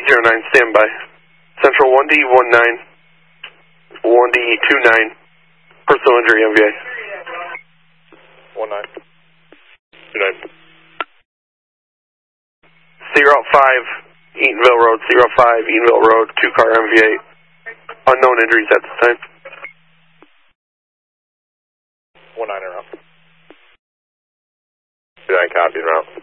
1D09, standby. Central 1D19, 1D29, personal injury MVA. 19, 29. C Route 5, Eatonville Road, C Route 5, Eatonville Road, 2-car MVA. Unknown injuries at this time. 19 route. 29 copies route.